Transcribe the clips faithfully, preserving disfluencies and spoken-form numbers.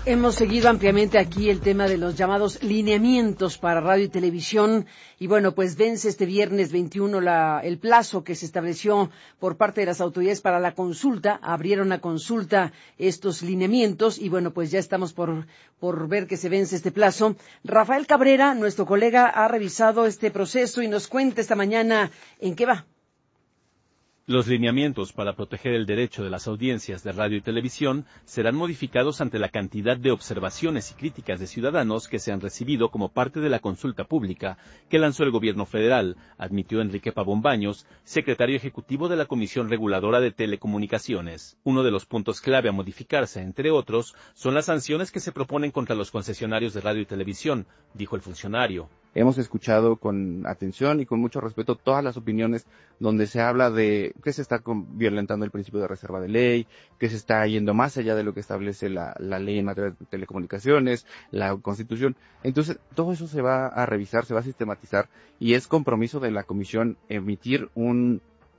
Hemos seguido ampliamente aquí el tema de los llamados lineamientos para radio y televisión y bueno, pues vence este viernes veintiuno la, el plazo que se estableció por parte de las autoridades para la consulta. Abrieron a consulta estos lineamientos y bueno, pues ya estamos por, por ver que se vence este plazo. Rafael Cabrera, nuestro colega, ha revisado este proceso y nos cuenta esta mañana en qué va. Los lineamientos para proteger el derecho de las audiencias de radio y televisión serán modificados ante la cantidad de observaciones y críticas de ciudadanos que se han recibido como parte de la consulta pública que lanzó el gobierno federal, admitió Enrique Pavón Baños, secretario ejecutivo de la Comisión Reguladora de Telecomunicaciones. Uno de los puntos clave a modificarse, entre otros, son las sanciones que se proponen contra los concesionarios de radio y televisión, dijo el funcionario. Hemos escuchado con atención y con mucho respeto todas las opiniones donde se habla de que se está violentando el principio de reserva de ley, que se está yendo más allá de lo que establece la, la ley en materia de telecomunicaciones, la Constitución. Entonces, todo eso se va a revisar, se va a sistematizar y es compromiso de la Comisión emitir un,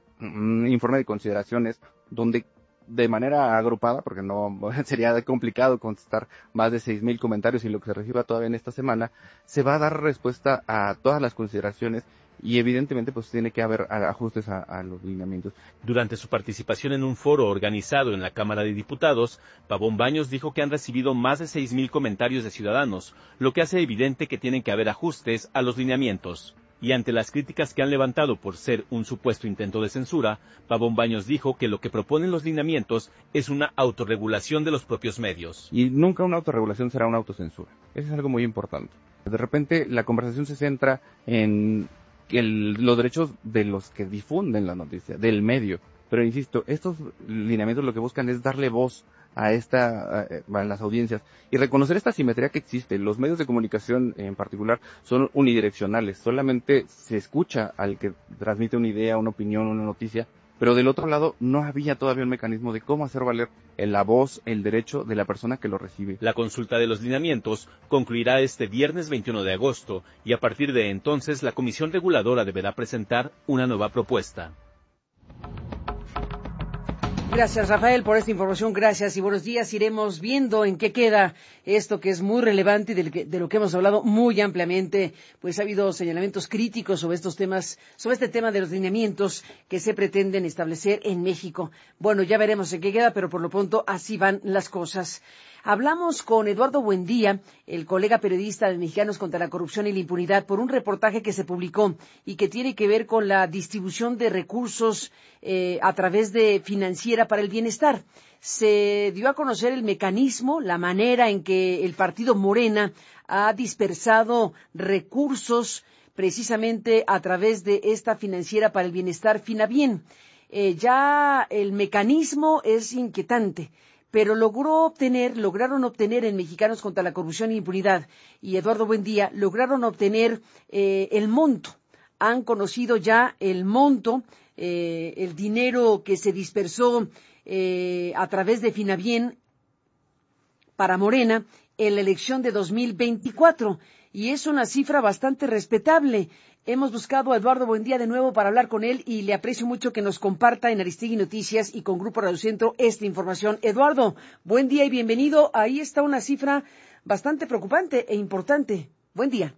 un informe de consideraciones donde de manera agrupada, porque no sería complicado contestar más de seis mil comentarios y lo que se reciba todavía en esta semana, se va a dar respuesta a todas las consideraciones y evidentemente pues tiene que haber ajustes a, a los lineamientos. Durante su participación en un foro organizado en la Cámara de Diputados, Pavón Baños dijo que han recibido más de seis mil comentarios de ciudadanos, lo que hace evidente que tienen que haber ajustes a los lineamientos. Y ante las críticas que han levantado por ser un supuesto intento de censura, Pavón Baños dijo que lo que proponen los lineamientos es una autorregulación de los propios medios. Y nunca una autorregulación será una autocensura. Eso es algo muy importante. De repente la conversación se centra en el, los derechos de los que difunden la noticia, del medio. Pero insisto, estos lineamientos lo que buscan es darle voz a esta, a, a las audiencias y reconocer esta simetría que existe. Los medios de comunicación en particular son unidireccionales, solamente se escucha al que transmite una idea, una opinión, una noticia, pero del otro lado no había todavía un mecanismo de cómo hacer valer la voz, el derecho de la persona que lo recibe. La consulta de los lineamientos concluirá este viernes veintiuno de agosto y a partir de entonces la Comisión Reguladora deberá presentar una nueva propuesta. Gracias, Rafael, por esta información. Gracias y buenos días. Iremos viendo en qué queda esto que es muy relevante y de, que, de lo que hemos hablado muy ampliamente. Pues ha habido señalamientos críticos sobre estos temas, sobre este tema de los lineamientos que se pretenden establecer en México. Bueno, ya veremos en qué queda, pero por lo pronto así van las cosas. Hablamos con Eduardo Buendía, el colega periodista de Mexicanos contra la Corrupción y la Impunidad, por un reportaje que se publicó y que tiene que ver con la distribución de recursos eh, a través de Financiera para el Bienestar. Se dio a conocer el mecanismo, la manera en que el partido Morena ha dispersado recursos precisamente a través de esta Financiera para el Bienestar, Finabien. Eh, ya el mecanismo es inquietante, pero logró obtener, lograron obtener en Mexicanos contra la Corrupción e Impunidad y Eduardo Buendía, lograron obtener eh, el monto. Han conocido ya el monto, eh, el dinero que se dispersó eh, a través de Finabien para Morena en la elección de dos mil veinticuatro. Y es una cifra bastante respetable. Hemos buscado a Eduardo Buendía de nuevo para hablar con él y le aprecio mucho que nos comparta en Aristegui Noticias y con Grupo Radio Centro esta información. Eduardo, buen día y bienvenido. Ahí está una cifra bastante preocupante e importante. Buen día.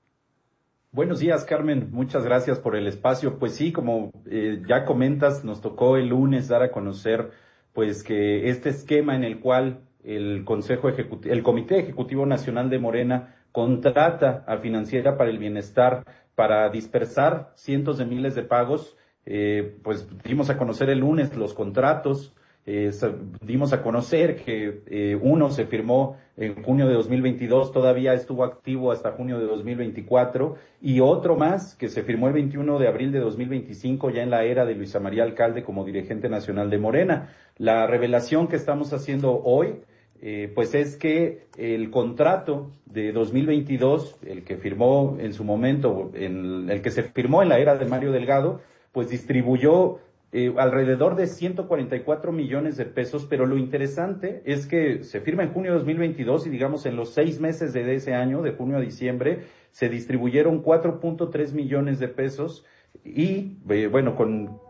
Buenos días, Carmen. Muchas gracias por el espacio. Pues sí, como eh, ya comentas, nos tocó el lunes dar a conocer pues que este esquema en el cual el Consejo Ejecutivo, el Comité Ejecutivo Nacional de Morena contrata a Financiera para el Bienestar para dispersar cientos de miles de pagos, eh, pues dimos a conocer el lunes los contratos, eh, dimos a conocer que eh, uno se firmó en junio de dos mil veintidós, todavía estuvo activo hasta junio de dos mil veinticuatro, y otro más que se firmó el veintiuno de abril de dos mil veinticinco, ya en la era de Luisa María Alcalde como dirigente nacional de Morena. La revelación que estamos haciendo hoy Eh, pues es que el contrato de dos mil veintidós, el que firmó en su momento, en, el que se firmó en la era de Mario Delgado, pues distribuyó eh, alrededor de ciento cuarenta y cuatro millones de pesos, pero lo interesante es que se firma en junio de dos mil veintidós y digamos en los seis meses de ese año, de junio a diciembre, se distribuyeron cuatro punto tres millones de pesos y, eh, bueno, con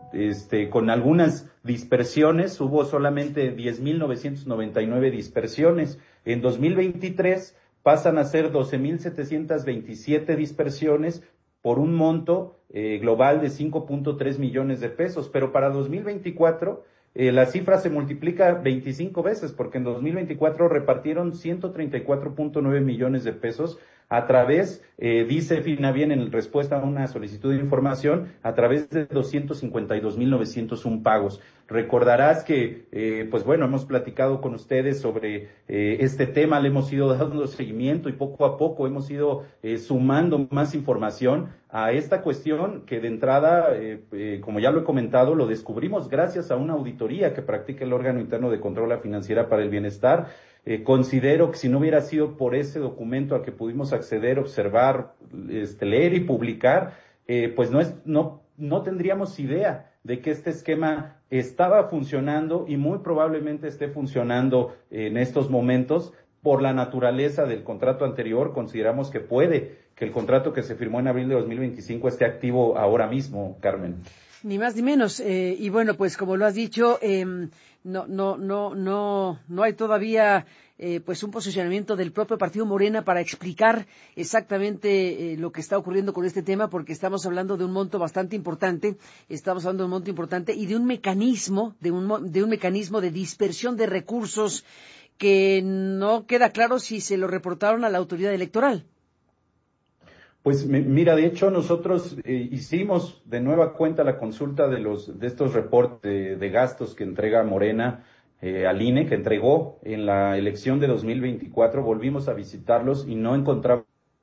este, con algunas dispersiones, hubo solamente diez mil novecientos noventa y nueve dispersiones. En dos mil veintitrés pasan a ser doce mil setecientos veintisiete dispersiones por un monto eh, global de cinco punto tres millones de pesos, pero para dos mil veinticuatro eh, la cifra se multiplica veinticinco veces, porque en dos mil veinticuatro repartieron ciento treinta y cuatro punto nueve millones de pesos a través, eh, dice Finabien en respuesta a una solicitud de información, a través de doscientos cincuenta y dos mil novecientos uno pagos. Recordarás que, eh, pues bueno, hemos platicado con ustedes sobre eh, este tema, le hemos ido dando seguimiento y poco a poco hemos ido eh, sumando más información a esta cuestión que de entrada, eh, eh, como ya lo he comentado, lo descubrimos gracias a una auditoría que practica el órgano interno de control financiera para el bienestar. Eh, considero que si no hubiera sido por ese documento al que pudimos acceder, observar, este, leer y publicar, eh, pues no es, no, no tendríamos idea de que este esquema estaba funcionando y muy probablemente esté funcionando en estos momentos. Por la naturaleza del contrato anterior, consideramos que puede que el contrato que se firmó en abril de dos mil veinticinco esté activo ahora mismo, Carmen. Ni más ni menos. Eh, y bueno, pues como lo has dicho, eh, no, no, no, no, no hay todavía eh, pues un posicionamiento del propio partido Morena para explicar exactamente eh, lo que está ocurriendo con este tema, porque estamos hablando de un monto bastante importante, estamos hablando de un monto importante y de un mecanismo, de un, de un mecanismo de dispersión de recursos que no queda claro si se lo reportaron a la autoridad electoral. Pues mira, de hecho nosotros eh, hicimos de nueva cuenta la consulta de los de estos reportes de, de gastos que entrega Morena eh, al I N E, que entregó en la elección de dos mil veinticuatro, volvimos a visitarlos y no encontramos.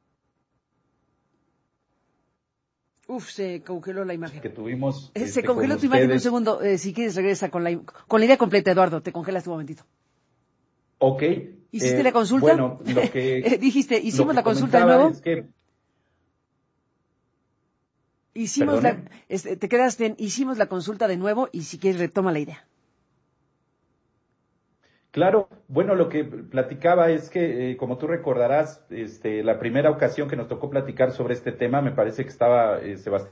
Uf, se congeló la imagen. Que tuvimos. Eh, este, se congeló tu ustedes. imagen un segundo. Eh, si quieres regresa con la con la idea completa, Eduardo. Te congelas un momentito. Ok. ¿Hiciste eh, la consulta? Bueno, lo que dijiste, hicimos lo que la consulta de nuevo. Es que, hicimos ¿Perdone? la, este, te quedaste en, hicimos la consulta de nuevo y si quieres retoma la idea. Claro, bueno, lo que platicaba es que, eh, como tú recordarás, este, la primera ocasión que nos tocó platicar sobre este tema, me parece que estaba eh, Sebastián.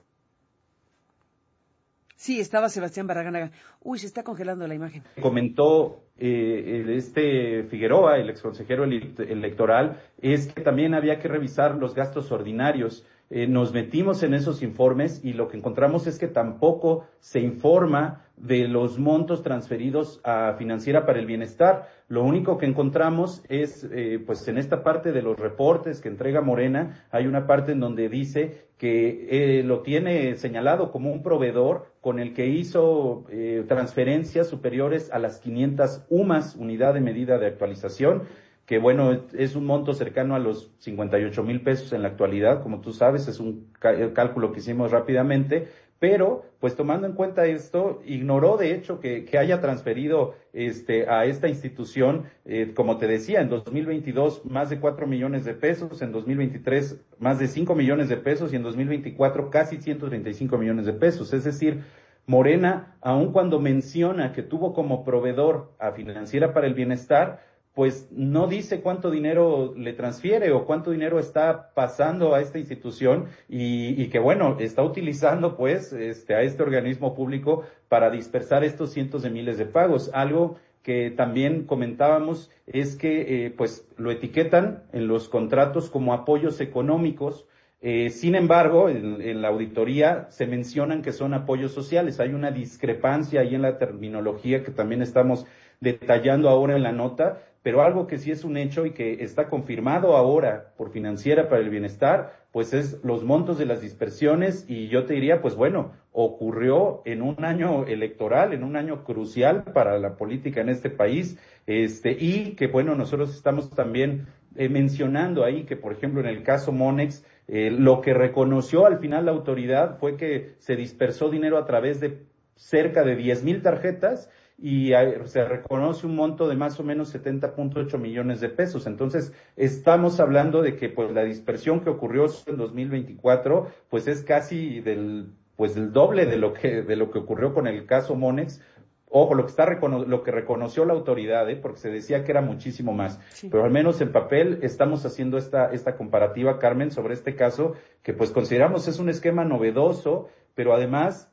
Sí, estaba Sebastián Barragán. Uy, se está congelando la imagen. Comentó eh, el, este Figueroa, el exconsejero electoral, es que también había que revisar los gastos ordinarios. Eh, nos metimos en esos informes y lo que encontramos es que tampoco se informa de los montos transferidos a Financiera para el Bienestar. Lo único que encontramos es, eh, pues en esta parte de los reportes que entrega Morena, hay una parte en donde dice que eh, lo tiene señalado como un proveedor con el que hizo eh, transferencias superiores a las quinientas U M A S, unidad de medida de actualización, que bueno, es un monto cercano a los cincuenta y ocho mil pesos en la actualidad, como tú sabes, es un cálculo que hicimos rápidamente, pero pues tomando en cuenta esto, ignoró de hecho que, que haya transferido este a esta institución, eh, como te decía, en dos mil veintidós más de cuatro millones de pesos, en dos mil veintitrés más de cinco millones de pesos y en dos mil veinticuatro casi ciento treinta y cinco millones de pesos, es decir, Morena, aun cuando menciona que tuvo como proveedor a Financiera para el Bienestar, pues no dice cuánto dinero le transfiere o cuánto dinero está pasando a esta institución y, y que bueno, está utilizando pues este, a este organismo público para dispersar estos cientos de miles de pagos. Algo que también comentábamos es que eh, pues lo etiquetan en los contratos como apoyos económicos. Eh, sin embargo, en, en la auditoría se mencionan que son apoyos sociales. Hay una discrepancia ahí en la terminología que también estamos detallando ahora en la nota, pero algo que sí es un hecho y que está confirmado ahora por Financiera para el Bienestar, pues es los montos de las dispersiones y yo te diría, pues bueno, ocurrió en un año electoral, en un año crucial para la política en este país, este, y que bueno, nosotros estamos también eh, mencionando ahí que, por ejemplo, en el caso Monex, eh, lo que reconoció al final la autoridad fue que se dispersó dinero a través de cerca de diez mil tarjetas y se reconoce un monto de más o menos setenta punto ocho millones de pesos. Entonces, estamos hablando de que pues la dispersión que ocurrió en dos mil veinticuatro pues es casi del pues el doble de lo que de lo que ocurrió con el caso Monex. Ojo, lo que está recono- lo que reconoció la autoridad, ¿eh? Porque se decía que era muchísimo más. Sí. Pero al menos en papel estamos haciendo esta esta comparativa, Carmen, sobre este caso que pues consideramos es un esquema novedoso, pero además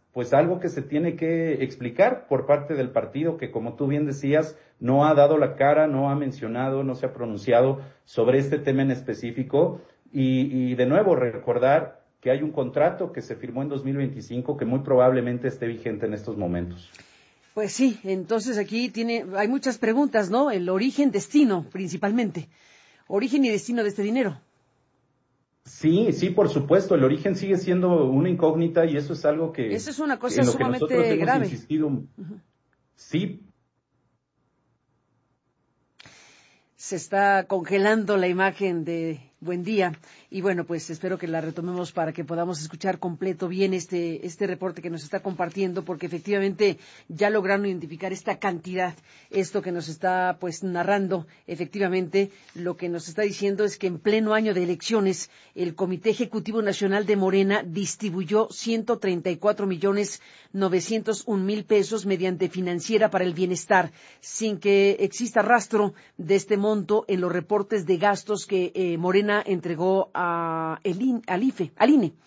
pues algo que se tiene que explicar por parte del partido que, como tú bien decías, no ha dado la cara, no ha mencionado, no se ha pronunciado sobre este tema en específico. Y, y de nuevo recordar que hay un contrato que se firmó en dos mil veinticinco que muy probablemente esté vigente en estos momentos. Pues sí, entonces aquí tiene, hay muchas preguntas, ¿no? El origen, destino, principalmente. Origen y destino de este dinero. Sí, sí, por supuesto, el origen sigue siendo una incógnita y eso es algo que, Eso es una cosa en lo que nosotros sumamente hemos grave. insistido. Uh-huh. Sí. Se está congelando la imagen de Buen Día y bueno, pues espero que la retomemos para que podamos escuchar completo bien este este reporte que nos está compartiendo, porque efectivamente ya lograron identificar esta cantidad. Esto que nos está pues narrando, efectivamente lo que nos está diciendo es que en pleno año de elecciones el Comité Ejecutivo Nacional de Morena distribuyó ciento treinta y cuatro millones novecientos un mil pesos mediante Financiera para el Bienestar, sin que exista rastro de este monto en los reportes de gastos que eh, Morena entregó a el I, al I F E, al I N E.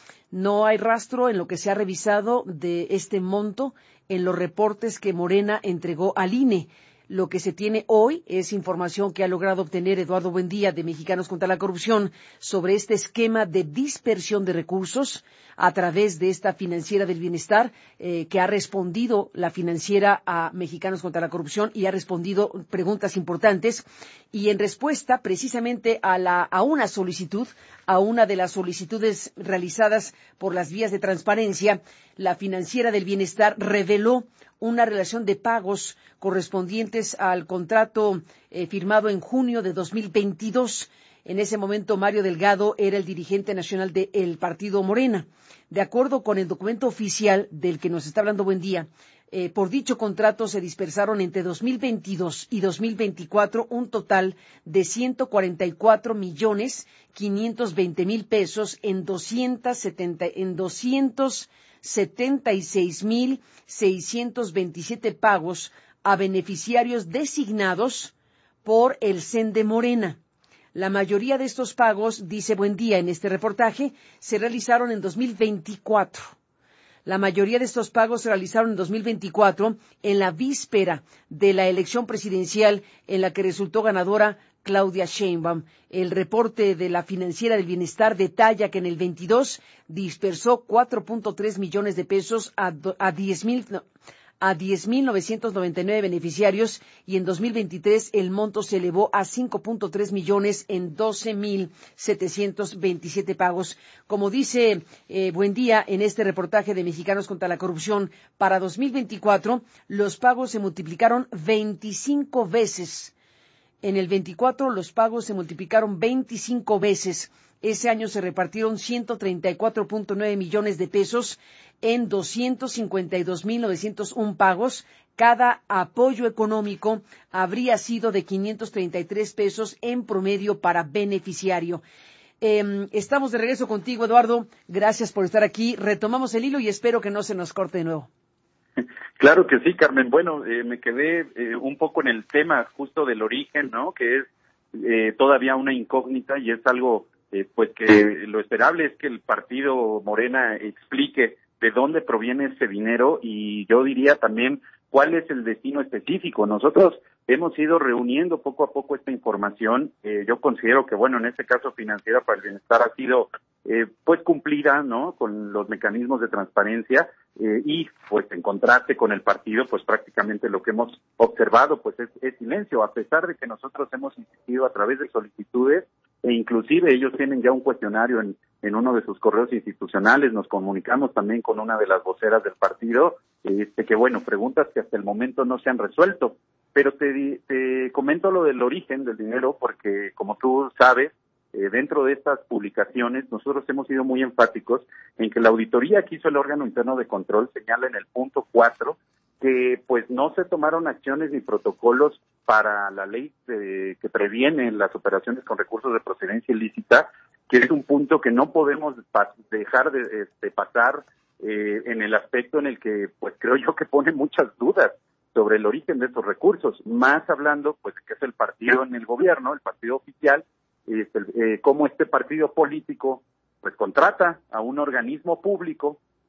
No hay rastro en lo que se ha revisado de este monto en los reportes que Morena entregó al I N E. Lo que se tiene hoy es información que ha logrado obtener Eduardo Buendía de Mexicanos contra la Corrupción sobre este esquema de dispersión de recursos a través de esta Financiera del Bienestar, eh, que ha respondido la Financiera a Mexicanos contra la Corrupción y ha respondido preguntas importantes. Y en respuesta precisamente a, la, a una solicitud, a una de las solicitudes realizadas por las vías de transparencia, la Financiera del Bienestar reveló una relación de pagos correspondientes al contrato eh, firmado en junio de dos mil veintidós. En ese momento, Mario Delgado era el dirigente nacional del partido Morena. De acuerdo con el documento oficial del que nos está hablando Buendía, eh, por dicho contrato se dispersaron entre dos mil veintidós y dos mil veinticuatro un total de ciento cuarenta y cuatro millones quinientos veinte mil pesos en doscientos setenta, en doscientos setenta y seis mil seiscientos veintisiete pagos a beneficiarios designados por el C E N de Morena. La mayoría de estos pagos, dice Buendía en este reportaje, se realizaron en dos mil veinticuatro. La mayoría de estos pagos se realizaron en dos mil veinticuatro, en la víspera de la elección presidencial en la que resultó ganadora Claudia Sheinbaum. El reporte de la Financiera del Bienestar detalla que en el veintidós dispersó cuatro punto tres millones de pesos a, a diez mil... No, a diez mil novecientos noventa y nueve beneficiarios y en dos mil veintitrés el monto se elevó a cinco punto tres millones en doce mil setecientos veintisiete pagos. Como dice eh, Buendía en este reportaje de Mexicanos contra la Corrupción, para dos mil veinticuatro los pagos se multiplicaron veinticinco veces. En el veinticuatro los pagos se multiplicaron veinticinco veces. Ese año se repartieron ciento treinta y cuatro punto nueve millones de pesos en doscientos cincuenta y dos mil novecientos uno pagos. Cada apoyo económico habría sido de quinientos treinta y tres pesos en promedio para beneficiario. Eh, estamos de regreso contigo, Eduardo. Gracias por estar aquí. Retomamos el hilo y espero que no se nos corte de nuevo. Claro que sí, Carmen. Bueno, eh, me quedé eh, un poco en el tema justo del origen, ¿no? Que es eh, todavía una incógnita y es algo, eh, pues que lo esperable es que el partido Morena explique de dónde proviene ese dinero y yo diría también cuál es el destino específico. Nosotros hemos ido reuniendo poco a poco esta información. Eh, yo considero que, bueno, en este caso Financiera para el Bienestar ha sido eh, pues cumplida, ¿no?, con los mecanismos de transparencia eh, y pues en contraste con el partido, pues prácticamente lo que hemos observado pues es, es silencio, a pesar de que nosotros hemos insistido a través de solicitudes e inclusive ellos tienen ya un cuestionario en, en uno de sus correos institucionales. Nos comunicamos también con una de las voceras del partido, este que bueno, preguntas que hasta el momento no se han resuelto. Pero te, te comento lo del origen del dinero porque, como tú sabes, eh, dentro de estas publicaciones nosotros hemos sido muy enfáticos en que la auditoría que hizo el órgano interno de control señala en el punto cuatro que pues no se tomaron acciones ni protocolos para la ley de, que previene las operaciones con recursos de procedencia ilícita, que es un punto que no podemos pa- dejar de, de pasar eh, en el aspecto en el que pues creo yo que pone muchas dudas sobre el origen de estos recursos, más hablando pues que es el partido en el gobierno, el partido oficial, este, eh, cómo este partido político pues contrata a un organismo público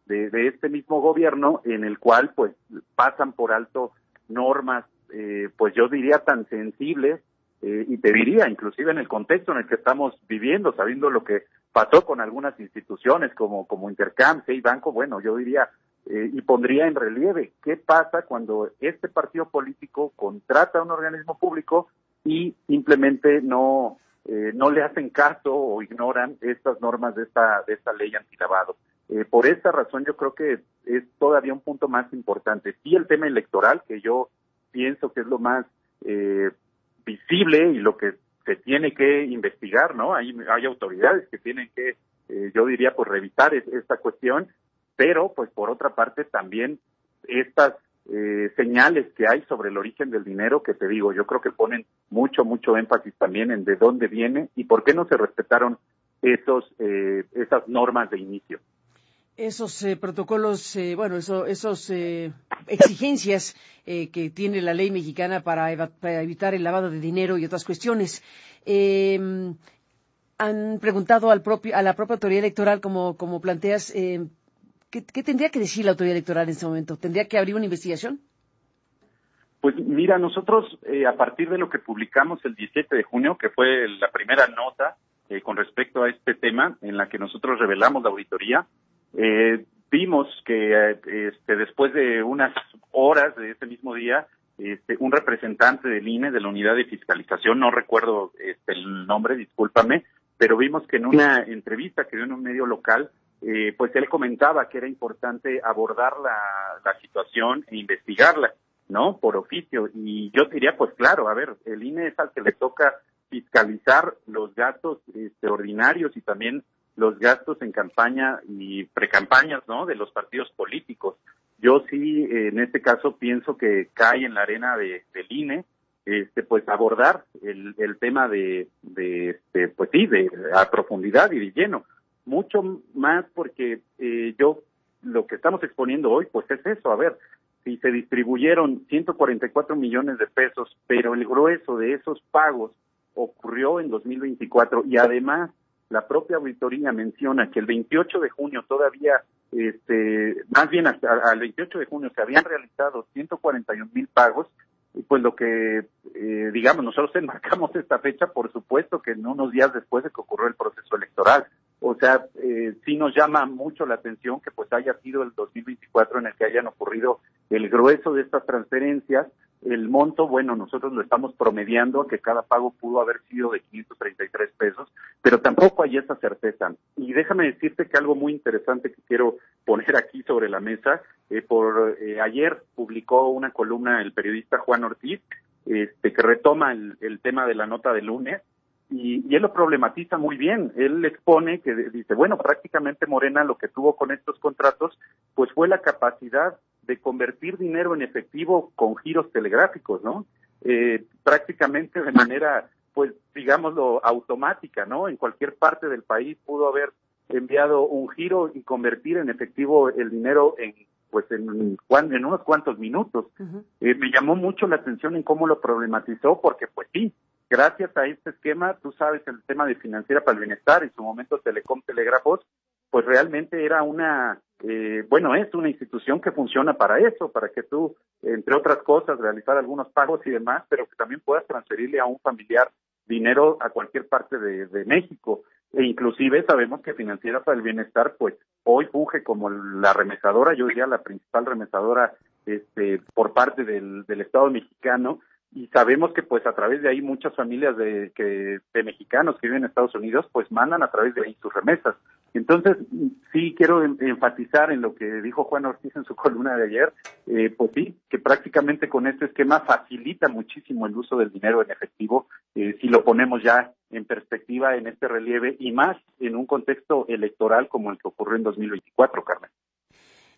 de, de este mismo gobierno, en el cual pues pasan por alto normas, eh, pues yo diría tan sensibles, eh, y te diría inclusive en el contexto en el que estamos viviendo, sabiendo lo que pasó con algunas instituciones como, como Intercam, Hey Banco, bueno, yo diría eh, y pondría en relieve qué pasa cuando este partido político contrata a un organismo público y simplemente no eh, no le hacen caso o ignoran estas normas de esta de esta ley antilavado. Eh, por esta razón yo creo que es todavía un punto más importante. Sí, el tema electoral, que yo pienso que es lo más eh, visible y lo que se tiene que investigar, ¿no? Hay, hay autoridades que tienen que, eh, yo diría, pues revisar es, esta cuestión, pero pues por otra parte también estas eh, señales que hay sobre el origen del dinero, que te digo, yo creo que ponen mucho, mucho énfasis también en de dónde viene y por qué no se respetaron esos eh, esas normas de inicio. Esos eh, protocolos, eh, bueno, eso, esos eh, exigencias eh, que tiene la ley mexicana para, eva- para evitar el lavado de dinero y otras cuestiones. Eh, han preguntado al propio, a la propia autoridad electoral, como, como planteas, eh, ¿qué, ¿qué tendría que decir la autoridad electoral en este momento? ¿Tendría que abrir una investigación? Pues mira, nosotros eh, a partir de lo que publicamos el diecisiete de junio, que fue la primera nota eh, con respecto a este tema, en la que nosotros revelamos la auditoría, eh, vimos que eh, este, después de unas horas de ese mismo día, este, un representante del I N E, de la unidad de fiscalización, no recuerdo este, el nombre, discúlpame, pero vimos que en una entrevista que dio en un medio local, eh, pues él comentaba que era importante abordar la, la situación e investigarla, ¿no? Por oficio. Y yo diría, pues claro, a ver, el I N E es al que le toca fiscalizar los gastos este, ordinarios y también los gastos en campaña y precampañas, ¿no? De los partidos políticos. Yo sí, eh, en este caso, pienso que cae en la arena de, del I N E, este, pues abordar el, el tema de, de, este, pues sí, de a profundidad y de lleno. Mucho más porque eh, yo, lo que estamos exponiendo hoy, pues es eso, a ver, si se distribuyeron ciento cuarenta y cuatro millones de pesos, pero el grueso de esos pagos ocurrió en dos mil veinticuatro y además la propia auditoría menciona que el veintiocho de junio todavía, este, más bien hasta al veintiocho de junio se habían realizado ciento cuarenta y un mil pagos, y pues lo que, eh, digamos, nosotros enmarcamos esta fecha, por supuesto que en unos días después de que ocurrió el proceso electoral. O sea, eh, sí nos llama mucho la atención que pues haya sido el dos mil veinticuatro en el que hayan ocurrido el grueso de estas transferencias. El monto, bueno, nosotros lo estamos promediando, que cada pago pudo haber sido de quinientos treinta y tres pesos, pero tampoco hay esa certeza. Y déjame decirte que algo muy interesante que quiero poner aquí sobre la mesa, eh, por eh, ayer publicó una columna el periodista Juan Ortiz, este, que retoma el, el tema de la nota del lunes, y, y él lo problematiza muy bien. Él expone que dice, bueno, prácticamente Morena lo que tuvo con estos contratos, pues fue la capacidad de convertir dinero en efectivo con giros telegráficos, ¿no? Eh, prácticamente de manera, pues, digámoslo, automática, ¿no? En cualquier parte del país pudo haber enviado un giro y convertir en efectivo el dinero en, pues, en, en unos cuantos minutos. Uh-huh. Eh, me llamó mucho la atención en cómo lo problematizó, porque, pues sí, gracias a este esquema, tú sabes, el tema de Financiera para el Bienestar, en su momento Telecom Telégrafos, pues realmente era una, eh, bueno, es una institución que funciona para eso, para que tú, entre otras cosas, realizar algunos pagos y demás, pero que también puedas transferirle a un familiar dinero a cualquier parte de, de México. E inclusive sabemos que Financiera para el Bienestar, pues, hoy funge como la remesadora, yo diría la principal remesadora este, por parte del, del Estado mexicano, y sabemos que pues a través de ahí muchas familias de, que, de mexicanos que viven en Estados Unidos pues mandan a través de ahí sus remesas. Entonces sí quiero en, enfatizar en lo que dijo Juan Ortiz en su columna de ayer, eh, pues sí, que prácticamente con este esquema facilita muchísimo el uso del dinero en efectivo, eh, si lo ponemos ya en perspectiva en este relieve y más en un contexto electoral como el que ocurrió en dos mil veinticuatro, Carmen.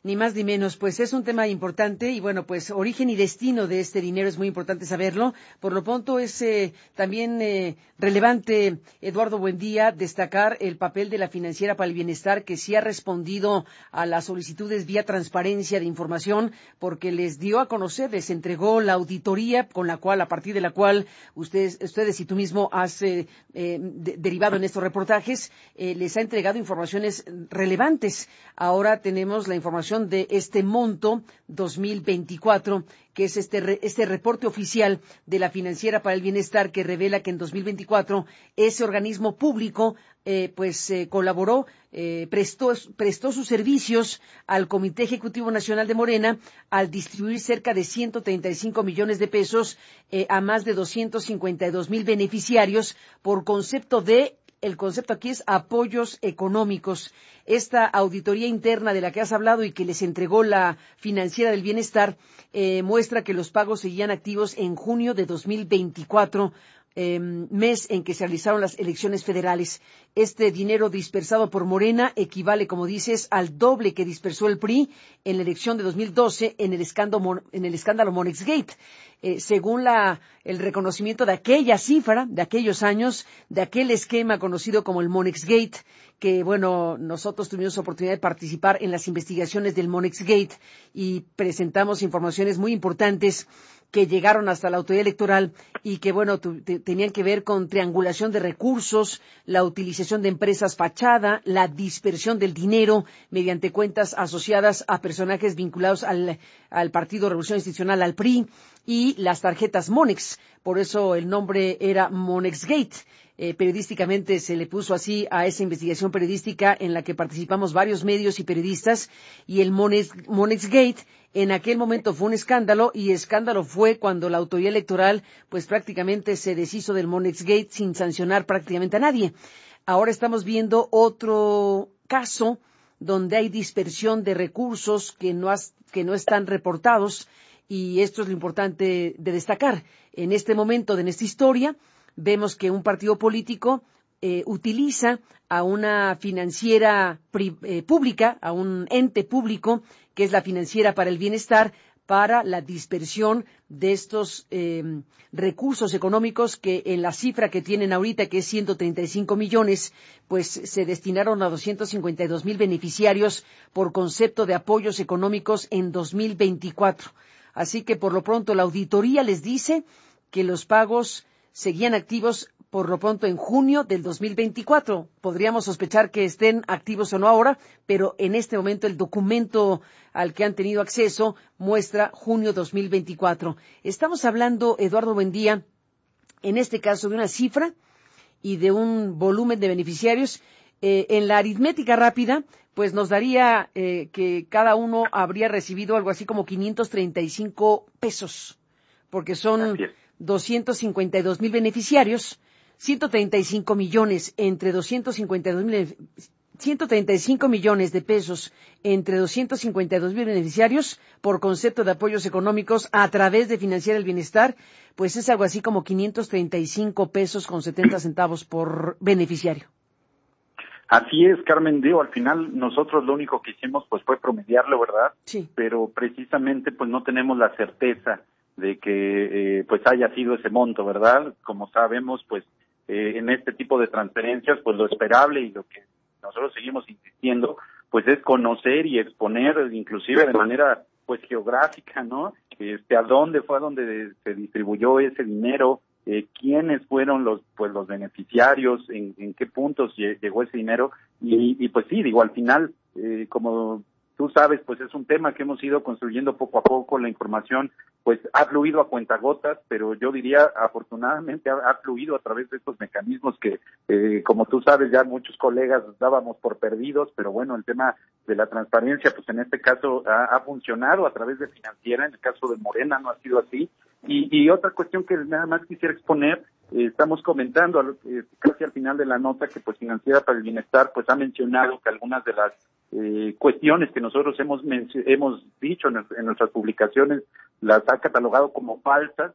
Ni más ni menos, pues es un tema importante y bueno, pues origen y destino de este dinero es muy importante saberlo. Por lo pronto es eh, también eh, relevante, Eduardo Buendía, destacar el papel de la Financiera para el Bienestar, que sí ha respondido a las solicitudes vía transparencia de información, porque les dio a conocer, les entregó la auditoría con la cual, a partir de la cual ustedes, ustedes y tú mismo has eh, eh, de, derivado en estos reportajes, eh, les ha entregado informaciones relevantes. Ahora tenemos la información de este monto dos mil veinticuatro, que es este re, este reporte oficial de la Financiera para el Bienestar, que revela que en dos mil veinticuatro ese organismo público eh, pues eh, colaboró, eh, prestó, prestó sus servicios al Comité Ejecutivo Nacional de Morena al distribuir cerca de ciento treinta y cinco millones de pesos eh, a más de doscientos cincuenta y dos mil beneficiarios por concepto de El concepto aquí es apoyos económicos. Esta auditoría interna de la que has hablado y que les entregó la Financiera del Bienestar eh, muestra que los pagos seguían activos en junio de dos mil veinticuatro, eh, mes en que se realizaron las elecciones federales. Este dinero dispersado por Morena equivale, como dices, al doble que dispersó el P R I en la elección de dos mil doce en el escándalo, en el escándalo Monexgate. Eh, según la, el reconocimiento de aquella cifra, de aquellos años, de aquel esquema conocido como el Monexgate, que, bueno, nosotros tuvimos oportunidad de participar en las investigaciones del Monexgate y presentamos informaciones muy importantes que llegaron hasta la autoridad electoral y que, bueno, te, tenían que ver con triangulación de recursos, la utilización de empresas fachada, la dispersión del dinero mediante cuentas asociadas a personajes vinculados al, al Partido Revolución Institucional, al P R I, y las tarjetas Monex. Por eso el nombre era Monexgate. Eh, periodísticamente se le puso así a esa investigación periodística en la que participamos varios medios y periodistas, y el Monex, Monexgate en aquel momento fue un escándalo, y escándalo fue cuando la autoridad electoral pues prácticamente se deshizo del Monexgate sin sancionar prácticamente a nadie. Ahora estamos viendo otro caso donde hay dispersión de recursos que no, has, que no están reportados, y esto es lo importante de destacar. En este momento de nuestra historia vemos que un partido político eh, utiliza a una financiera pri, eh, pública, a un ente público, que es la Financiera para el Bienestar, para la dispersión de estos eh, recursos económicos que en la cifra que tienen ahorita, que es ciento treinta y cinco millones, pues se destinaron a doscientos cincuenta y dos mil beneficiarios por concepto de apoyos económicos en dos mil veinticuatro. Así que por lo pronto la auditoría les dice que los pagos seguían activos por lo pronto en junio del dos mil veinticuatro. Podríamos sospechar que estén activos o no ahora, pero en este momento el documento al que han tenido acceso muestra junio dos mil veinticuatro. Estamos hablando, Eduardo Buendía, en este caso de una cifra y de un volumen de beneficiarios. Eh, en la aritmética rápida, pues nos daría eh, que cada uno habría recibido algo así como quinientos treinta y cinco pesos, porque son doscientos cincuenta y dos mil beneficiarios, ciento treinta y cinco millones entre doscientos cincuenta y dos mil, ciento treinta y cinco millones de pesos entre doscientos cincuenta y dos mil beneficiarios por concepto de apoyos económicos a través de Financiera del Bienestar, pues es algo así como quinientos treinta y cinco pesos con setenta centavos por beneficiario. Así es, Carmen, digo, al final nosotros lo único que hicimos pues fue promediarlo, ¿verdad? Sí. Pero precisamente pues no tenemos la certeza de que eh, pues haya sido ese monto, ¿verdad? Como sabemos, pues eh, en este tipo de transferencias, pues lo esperable y lo que nosotros seguimos insistiendo, pues es conocer y exponer, inclusive de manera pues geográfica, ¿no? Este, a dónde fue a donde se distribuyó ese dinero, eh, quiénes fueron los pues los beneficiarios, en, en qué puntos llegó ese dinero, y, y pues sí, digo, al final, eh, como tú sabes, pues es un tema que hemos ido construyendo poco a poco. La información pues ha fluido a cuentagotas, pero yo diría afortunadamente ha, ha fluido a través de estos mecanismos que, eh, como tú sabes, ya muchos colegas dábamos por perdidos, pero bueno, el tema de la transparencia, pues en este caso ha, ha funcionado a través de Financiera. En el caso de Morena no ha sido así. Y, y otra cuestión que nada más quisiera exponer, eh, estamos comentando eh, casi al final de la nota que pues Financiera para el Bienestar pues ha mencionado que algunas de las eh, cuestiones que nosotros hemos hemos dicho en, en nuestras publicaciones las ha catalogado como falsas.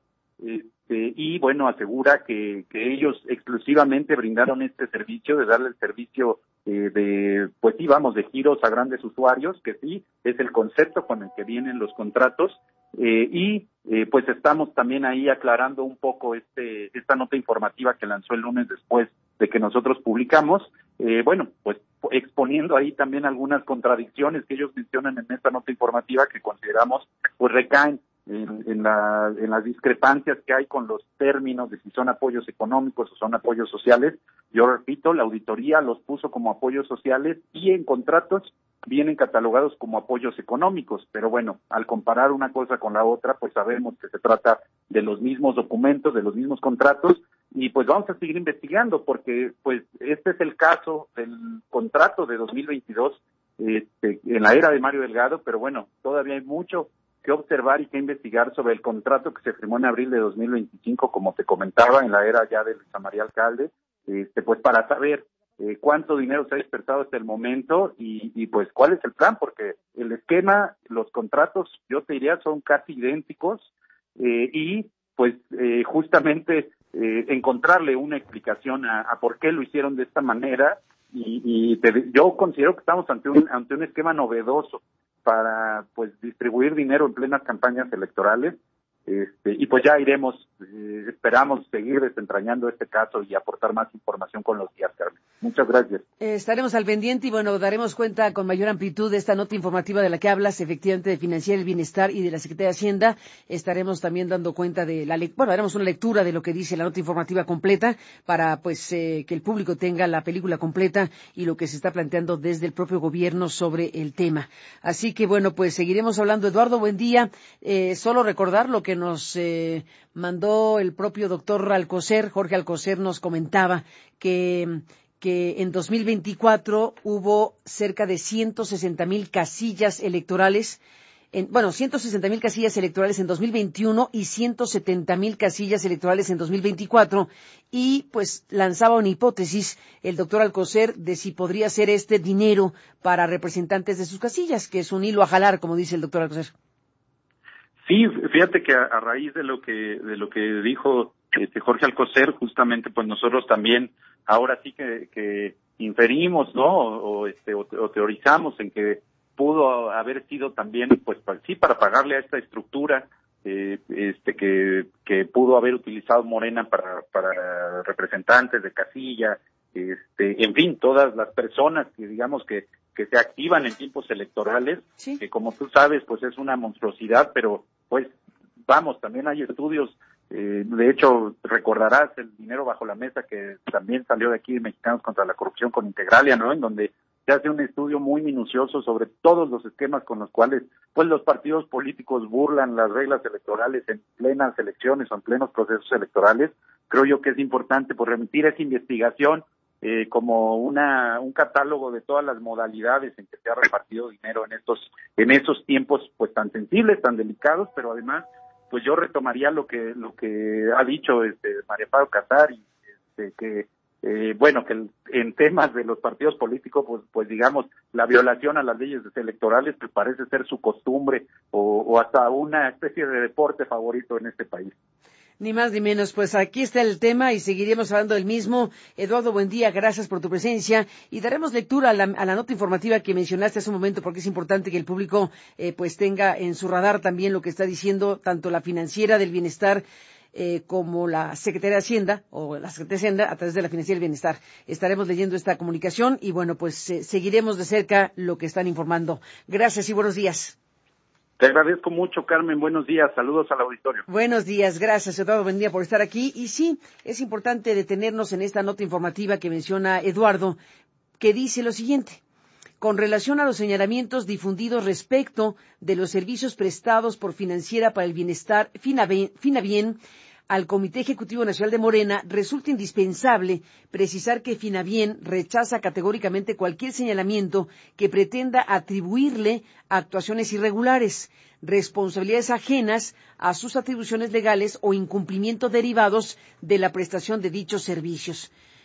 este, y bueno, asegura que, que ellos exclusivamente brindaron este servicio, de darle el servicio eh, de, pues sí, vamos, de giros a grandes usuarios, que sí, es el concepto con el que vienen los contratos, eh, y eh, pues estamos también ahí aclarando un poco este esta nota informativa que lanzó el lunes después de que nosotros publicamos, eh, bueno, pues exponiendo ahí también algunas contradicciones que ellos mencionan en esta nota informativa que consideramos pues recaen en, en, la, en las discrepancias que hay con los términos de si son apoyos económicos o son apoyos sociales. Yo repito, la auditoría los puso como apoyos sociales y en contratos vienen catalogados como apoyos económicos, pero bueno, al comparar una cosa con la otra, pues sabemos que se trata de los mismos documentos, de los mismos contratos, y pues vamos a seguir investigando, porque pues este es el caso del contrato de dos mil veintidós este, en la era de Mario Delgado, pero bueno, todavía hay mucho que observar y que investigar sobre el contrato que se firmó en abril de dos mil veinticinco, como te comentaba, en la era ya de Luisa María Alcalde, este, pues para saber eh, cuánto dinero se ha dispersado hasta el momento y, y pues cuál es el plan, porque el esquema, los contratos, yo te diría, son casi idénticos eh, y pues eh, justamente eh, encontrarle una explicación a, a por qué lo hicieron de esta manera y, y te, yo considero que estamos ante un ante un esquema novedoso para pues distribuir dinero en plenas campañas electorales. Este, y pues ya iremos, eh, esperamos seguir desentrañando este caso y aportar más información con los días, Carmen. Muchas gracias. Eh, estaremos al pendiente y bueno, daremos cuenta con mayor amplitud de esta nota informativa de la que hablas, efectivamente de Financiera el Bienestar y de la Secretaría de Hacienda. Estaremos también dando cuenta de la, le- bueno, haremos una lectura de lo que dice la nota informativa completa para pues eh, que el público tenga la película completa y lo que se está planteando desde el propio gobierno sobre el tema. Así que bueno, pues seguiremos hablando. Eduardo, buen día. Eh, solo recordar lo que nos eh, mandó el propio doctor Alcocer, Jorge Alcocer nos comentaba que que en dos mil veinticuatro hubo cerca de ciento sesenta mil casillas electorales, en, bueno, ciento sesenta mil casillas electorales en dos mil veintiuno y ciento setenta mil casillas electorales en dos mil veinticuatro, y pues lanzaba una hipótesis el doctor Alcocer de si podría ser este dinero para representantes de sus casillas, que es un hilo a jalar, como dice el doctor Alcocer. Sí, fíjate que a, a raíz de lo que de lo que dijo este Jorge Alcocer, justamente pues nosotros también ahora sí que, que inferimos, ¿no? O, o, este, o, o teorizamos en que pudo haber sido también, pues para, sí, para pagarle a esta estructura eh, este que, que pudo haber utilizado Morena para, para representantes de casilla, este, en fin, todas las personas que digamos que, que se activan en tiempos electorales, sí, que como tú sabes, pues es una monstruosidad, pero pues vamos, también hay estudios. Eh, de hecho, recordarás el dinero bajo la mesa que también salió de aquí de Mexicanos contra la Corrupción con Integralia, ¿no? En donde se hace un estudio muy minucioso sobre todos los esquemas con los cuales pues los partidos políticos burlan las reglas electorales en plenas elecciones o en plenos procesos electorales. Creo yo que es importante por remitir esa investigación eh, como una un catálogo de todas las modalidades en que se ha repartido dinero en estos en esos tiempos pues tan sensibles, tan delicados, pero además pues yo retomaría lo que lo que ha dicho este María Pablo Casari, este, que eh, bueno que el, en temas de los partidos políticos pues pues digamos la violación a las leyes electorales pues parece ser su costumbre o, o hasta una especie de deporte favorito en este país. Ni más ni menos, pues aquí está el tema y seguiremos hablando del mismo. Eduardo, buen día, gracias por tu presencia y daremos lectura a la, a la nota informativa que mencionaste hace un momento porque es importante que el público eh, pues tenga en su radar también lo que está diciendo tanto la Financiera del Bienestar eh, como la Secretaría de Hacienda o la Secretaría de Hacienda a través de la Financiera del Bienestar. Estaremos leyendo esta comunicación y bueno, pues eh, seguiremos de cerca lo que están informando. Gracias y buenos días. Te agradezco mucho, Carmen. Buenos días. Saludos al auditorio. Buenos días. Gracias, Eduardo. Buen día por estar aquí. Y sí, es importante detenernos en esta nota informativa que menciona Eduardo, que dice lo siguiente. Con relación a los señalamientos difundidos respecto de los servicios prestados por Financiera para el Bienestar, Finabien, al Comité Ejecutivo Nacional de Morena, resulta indispensable precisar que Finabien rechaza categóricamente cualquier señalamiento que pretenda atribuirle actuaciones irregulares, responsabilidades ajenas a sus atribuciones legales o incumplimientos derivados de la prestación de dichos servicios.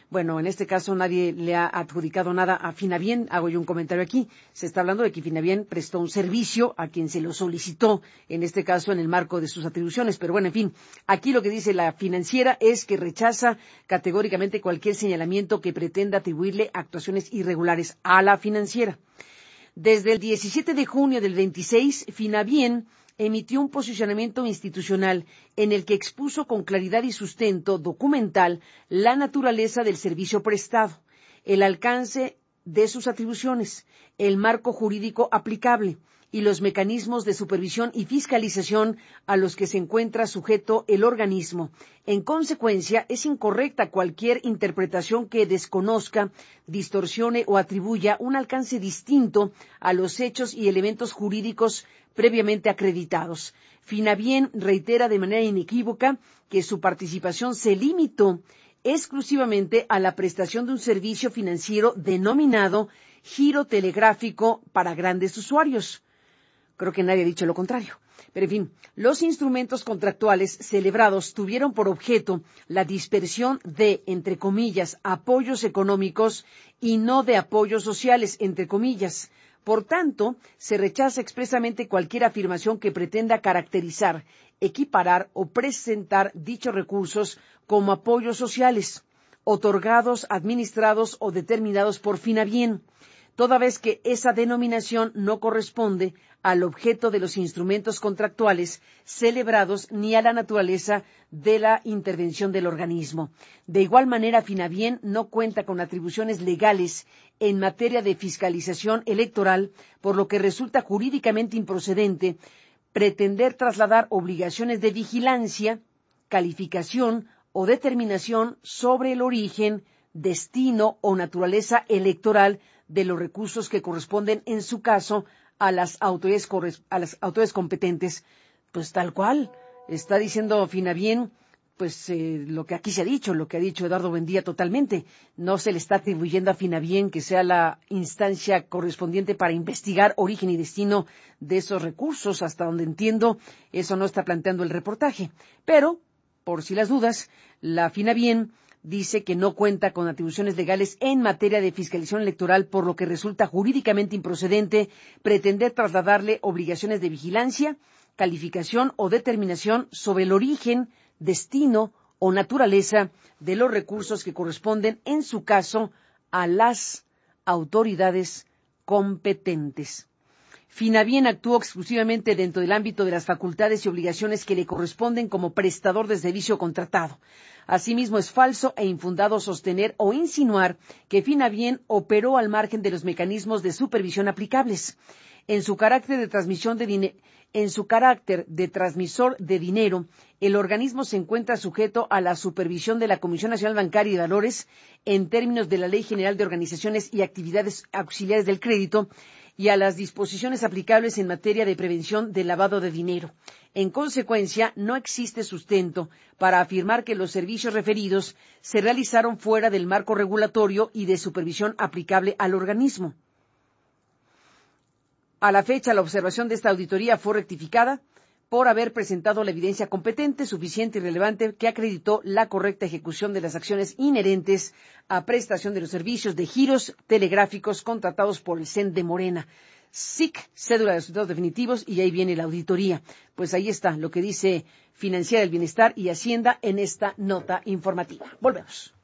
Bueno, en este caso nadie le ha adjudicado nada a Finabien. Hago yo un comentario aquí. Se está hablando de que Finabien prestó un servicio a quien se lo solicitó, en este caso en el marco de sus atribuciones. Pero bueno, en fin, aquí lo que dice la Financiera es que rechaza categóricamente cualquier señalamiento que pretenda atribuirle actuaciones irregulares a la Financiera. Desde el diecisiete de junio del veintiséis, Finabien emitió un posicionamiento institucional en el que expuso con claridad y sustento documental la naturaleza del servicio prestado, el alcance de sus atribuciones, el marco jurídico aplicable y los mecanismos de supervisión y fiscalización a los que se encuentra sujeto el organismo. En consecuencia, es incorrecta cualquier interpretación que desconozca, distorsione o atribuya un alcance distinto a los hechos y elementos jurídicos previamente acreditados. Finabien reitera de manera inequívoca que su participación se limitó exclusivamente a la prestación de un servicio financiero denominado giro telegráfico para grandes usuarios. Creo que nadie ha dicho lo contrario. Pero, en fin, los instrumentos contractuales celebrados tuvieron por objeto la dispersión de, entre comillas, apoyos económicos y no de apoyos sociales, entre comillas. Por tanto, se rechaza expresamente cualquier afirmación que pretenda caracterizar, equiparar o presentar dichos recursos como apoyos sociales, otorgados, administrados o determinados por Finabien, toda vez que esa denominación no corresponde al objeto de los instrumentos contractuales celebrados ni a la naturaleza de la intervención del organismo. De igual manera, Finabien no cuenta con atribuciones legales en materia de fiscalización electoral, por lo que resulta jurídicamente improcedente pretender trasladar obligaciones de vigilancia, calificación o determinación sobre el origen, destino o naturaleza electoral de los recursos que corresponden, en su caso, a las autoridades, a las autoridades competentes. Pues tal cual, está diciendo Finabien, pues eh, lo que aquí se ha dicho, lo que ha dicho Eduardo Buendía totalmente. No se le está atribuyendo a Finabien que sea la instancia correspondiente para investigar origen y destino de esos recursos. Hasta donde entiendo, eso no está planteando el reportaje. Pero, por si las dudas, la Finabien dice que no cuenta con atribuciones legales en materia de fiscalización electoral, por lo que resulta jurídicamente improcedente pretender trasladarle obligaciones de vigilancia, calificación o determinación sobre el origen, destino o naturaleza de los recursos que corresponden, en su caso, a las autoridades competentes. Finabien actuó exclusivamente dentro del ámbito de las facultades y obligaciones que le corresponden como prestador de servicio contratado. Asimismo, es falso e infundado sostener o insinuar que Finabien operó al margen de los mecanismos de supervisión aplicables. En su carácter de transmisión de dinero, en su carácter de transmisor de dinero, el organismo se encuentra sujeto a la supervisión de la Comisión Nacional Bancaria y de Valores en términos de la Ley General de Organizaciones y Actividades Auxiliares del Crédito y a las disposiciones aplicables en materia de prevención del lavado de dinero. En consecuencia, no existe sustento para afirmar que los servicios referidos se realizaron fuera del marco regulatorio y de supervisión aplicable al organismo. A la fecha, la observación de esta auditoría fue rectificada por haber presentado la evidencia competente, suficiente y relevante que acreditó la correcta ejecución de las acciones inherentes a prestación de los servicios de giros telegráficos contratados por el C E N de Morena. S I C, cédula de resultados definitivos, y ahí viene la auditoría. Pues ahí está lo que dice Financiera del Bienestar y Hacienda en esta nota informativa. Volvemos.